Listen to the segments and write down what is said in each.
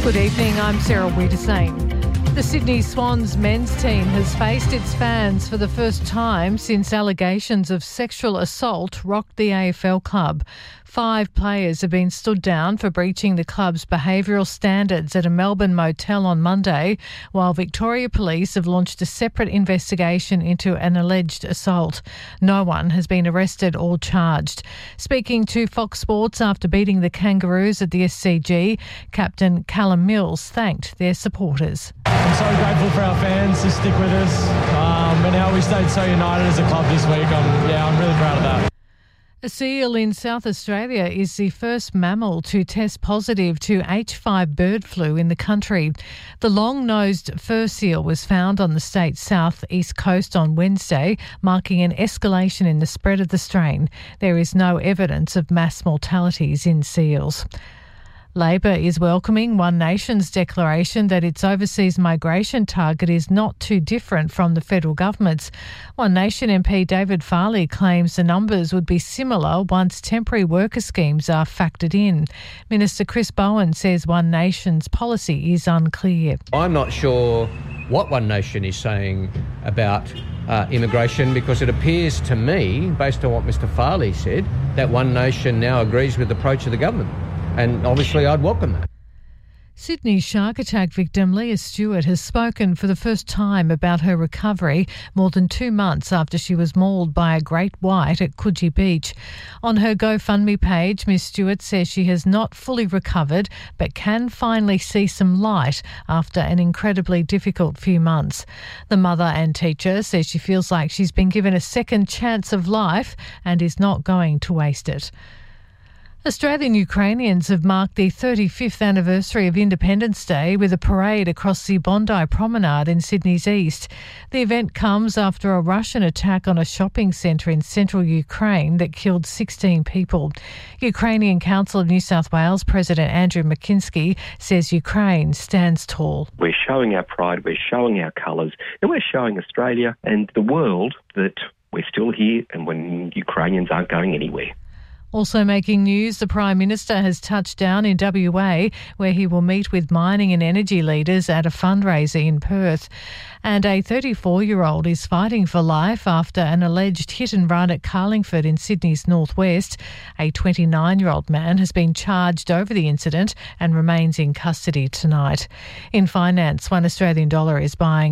Good evening, I'm Sarah Wiedersame. The Sydney Swans men's team has faced its fans for the first time since allegations of sexual assault rocked the AFL club. 5 players have been stood down for breaching the club's behavioural standards at a Melbourne motel on Monday, while Victoria Police have launched a separate investigation into an alleged assault. No one has been arrested or charged. Speaking to Fox Sports after beating the Kangaroos at the SCG, Captain Callum Mills thanked their supporters. I'm so grateful for our fans to stick with us and how we stayed so united as a club this week. I'm really proud of that. A seal in South Australia is the first mammal to test positive to H5 bird flu in the country. The long-nosed fur seal was found on the state's south-east coast on Wednesday, marking an escalation in the spread of the strain. There is no evidence of mass mortalities in seals. Labor is welcoming One Nation's declaration that its overseas migration target is not too different from the federal government's. One Nation MP David Farley claims the numbers would be similar once temporary worker schemes are factored in. Minister Chris Bowen says One Nation's policy is unclear. I'm not sure what One Nation is saying about immigration, because it appears to me, based on what Mr Farley said, that One Nation now agrees with the approach of the government. And obviously I'd welcome that. Sydney shark attack victim Leah Stewart has spoken for the first time about her recovery more than 2 months after she was mauled by a great white at Coogee Beach. On her GoFundMe page, Ms Stewart says she has not fully recovered but can finally see some light after an incredibly difficult few months. The mother and teacher says she feels like she's been given a second chance of life and is not going to waste it. Australian Ukrainians have marked the 35th anniversary of Independence Day with a parade across the Bondi Promenade in Sydney's east. The event comes after a Russian attack on a shopping centre in central Ukraine that killed 16 people. Ukrainian Council of New South Wales President Andrew McKinsky says Ukraine stands tall. We're showing our pride, we're showing our colours, and we're showing Australia and the world that we're still here and when Ukrainians aren't going anywhere. Also making news, the Prime Minister has touched down in WA, where he will meet with mining and energy leaders at a fundraiser in Perth. And a 34-year-old is fighting for life after an alleged hit and run at Carlingford in Sydney's northwest. A 29-year-old man has been charged over the incident and remains in custody tonight. In finance, $1 Australian is buying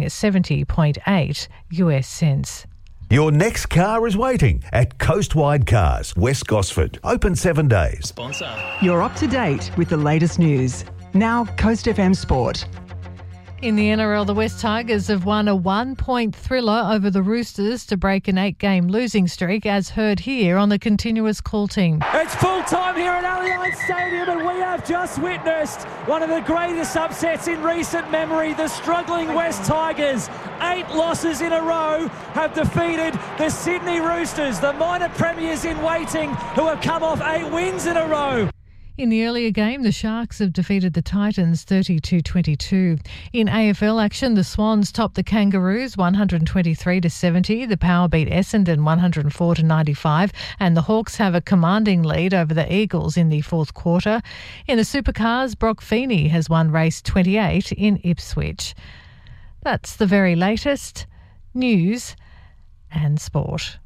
70.8 US cents. Your next car is waiting at Coastwide Cars, West Gosford. Open 7 days. Sponsor. You're up to date with the latest news. Now, Coast FM Sport. In the NRL, the West Tigers have won a 1-point thriller over the Roosters to break an 8-game losing streak, as heard here on the continuous call team. It's full time here at Allianz Stadium, and we have just witnessed one of the greatest upsets in recent memory. The struggling West Tigers, 8 losses in a row, have defeated the Sydney Roosters, the minor premiers in waiting, who have come off 8 wins in a row. In the earlier game, the Sharks have defeated the Titans 32-22. In AFL action, the Swans topped the Kangaroos 123-70. The Power beat Essendon 104-95, and the Hawks have a commanding lead over the Eagles in the fourth quarter. In the Supercars, Brock Feeney has won race 28 in Ipswich. That's the very latest news and sport.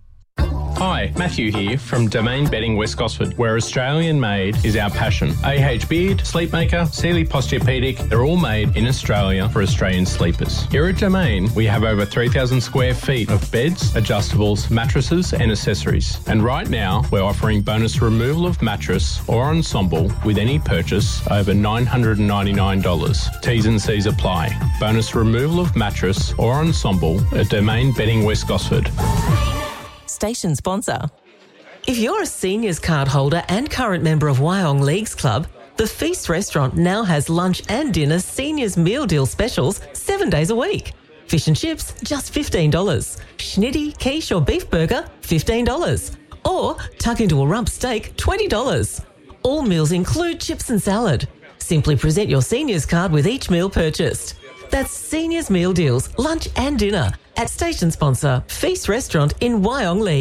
Hi, Matthew here from Domain Bedding West Gosford, where Australian made is our passion. AH Beard, Sleepmaker, Sealy Posturepedic, they're all made in Australia for Australian sleepers. Here at Domain, we have over 3,000 square feet of beds, adjustables, mattresses and accessories. And right now, we're offering bonus removal of mattress or ensemble with any purchase over $999. T's and C's apply. Bonus removal of mattress or ensemble at Domain Bedding West Gosford. Station sponsor. If you're a seniors card holder and current member of Wyong Leagues Club, the Feast restaurant now has lunch and dinner seniors meal deal specials 7 days a week. Fish and chips, just $15. Schnitty, quiche or beef burger, $15. Or tuck into a rump steak, $20. All meals include chips and salad. Simply present your seniors card with each meal purchased. That's seniors meal deals, lunch and dinner at station sponsor Feast Restaurant in Wyong League.